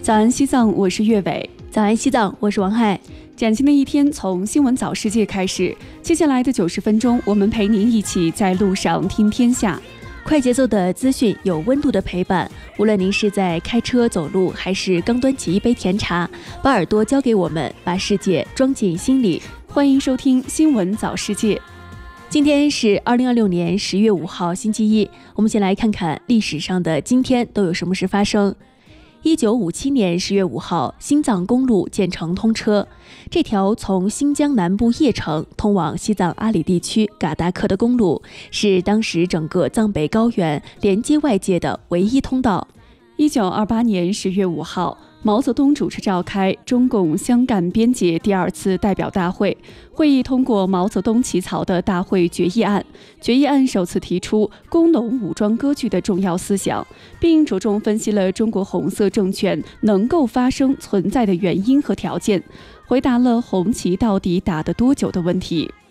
早安西藏，我是岳伟。 早安西藏，我是王海。 崭新的一天从新闻早世界开始，接下来的90分钟，我们陪您一起在路上听天下。 快节奏的资讯，有温度的陪伴。无论您是在开车、走路，还是刚端起一杯甜茶，把耳朵交给我们，把世界装进心里。 欢迎收听新闻早世界。 今天是2026年10月5号，星期一。我们先来看看历史上的今天都有什么事发生。1957年10月5号，新藏公路建成通车。这条从新疆南部叶城通往西藏阿里地区噶达克的公路，是当时整个藏北高原连接外界的唯一通道。 1928年10月5号，毛泽东主持召开中共湘赣边界第2次代表大会，会议通过毛泽东起草的大会决议案。决议案首次提出工农武装割据的重要思想，并着重分析了中国红色政权能够发生存在的原因和条件，回答了红旗到底打得多久的问题。